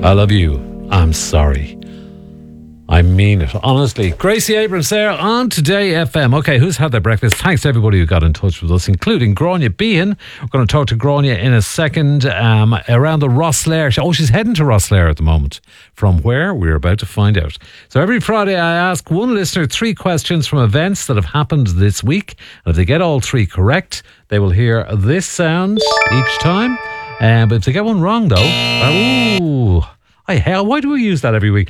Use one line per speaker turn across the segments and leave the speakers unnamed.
I love you. I'm sorry. I mean it, honestly. Gracie Abrams there on Today FM. Okay, who's had their breakfast? Thanks to everybody who got in touch with us, including Grania Behan. We're going to talk to Grania in a second around the Rosslare. Oh, she's heading to Rosslare at the moment. From where? We're about to find out. So every Friday I ask one listener 3 questions from events that have happened this week. And if they get all 3 correct, they will hear this sound each time. But if they get one wrong, though, why do we use that every week?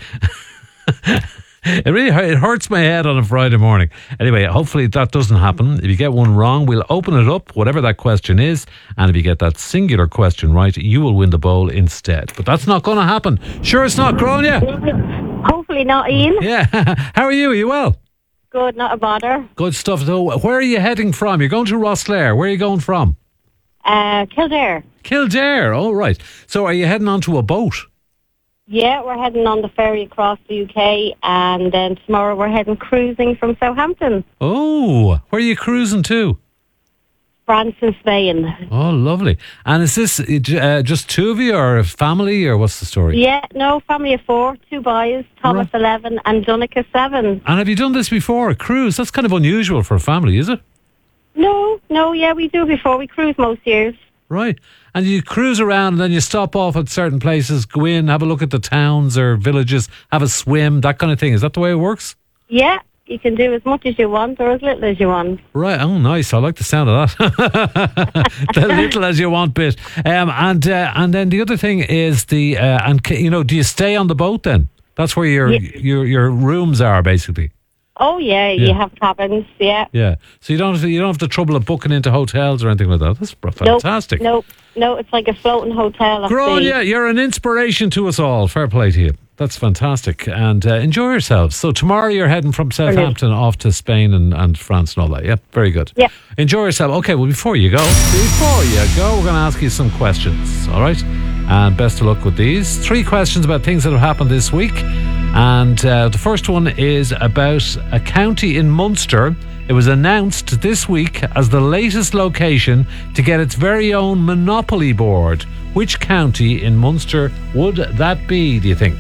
It hurts my head on a Friday morning. Anyway, hopefully that doesn't happen. If you get one wrong, we'll open it up, whatever that question is, and if you get that singular question right, you will win the bowl instead. But that's not going to happen. Sure it's not, Grania?
Hopefully not, Ian.
Yeah. How are you? Are you well?
Good, not a bother.
Good stuff. So, where are you heading from? You're going to Rosslare. Where are you going from?
Kildare.
Kildare. Oh, right. So are you heading onto a boat?
Yeah, we're heading on the ferry across the UK, and then tomorrow we're heading cruising from Southampton.
Oh, where are you cruising to?
France and Spain.
Oh, lovely. And is this just 2 of you, or a family, or what's the story?
Yeah, no, family of 4, 2 boys, Thomas 11 and Donica 7.
And have you done this before, a cruise? That's kind of unusual for a family, is it?
No, yeah, we do before. We cruise most years.
Right. And you cruise around and then you stop off at certain places, go in, have a look at the towns or villages, have a swim, that kind of thing. Is that the way it works?
Yeah, you can do as much as you want or as little as you want.
Right. Oh, nice. I like the sound of that. The little as you want bit. And then the other thing is do you stay on the boat then? That's where your rooms are, basically.
Oh yeah, you have cabins, yeah.
Yeah. So you don't have the trouble of booking into hotels or anything like that. That's fantastic.
Nope, it's like a floating hotel.
Grania, you're an inspiration to us all. Fair play to you. That's fantastic. And enjoy yourselves. So tomorrow you're heading from Southampton off to Spain and France and all that. Yeah, very good.
Yeah.
Enjoy yourself. Okay, well, before you go, we're going to ask you some questions. All right? And best of luck with these. 3 questions about things that have happened this week. And the first one is about a county in Munster. It was announced this week as the latest location to get its very own Monopoly board. Which county in Munster would that be, do you think?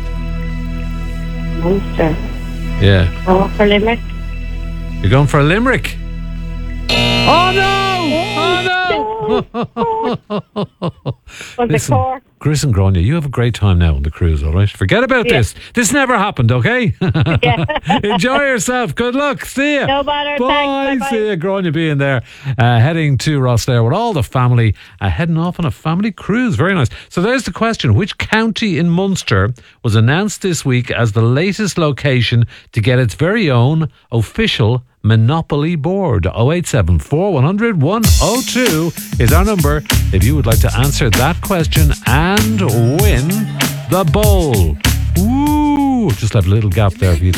Munster.
Yeah.
Oh, for Limerick.
You're going for a Limerick? Oh no!
Was it Cork?
Chris and Grania, you have a great time now on the cruise, all right? Forget about this. This never happened, okay?
Yeah.
Enjoy yourself. Good luck. See ya.
No bother.
Bye.
Thanks. Bye-bye.
See ya. Grania being there, heading to Rosslare with all the family, heading off on a family cruise. Very nice. So there's the question. Which county in Munster was announced this week as the latest location to get its very own official Monopoly board? 0874 100 102 is our number if you would like to answer that question and win the bowl. Ooh, just left a little gap there for you.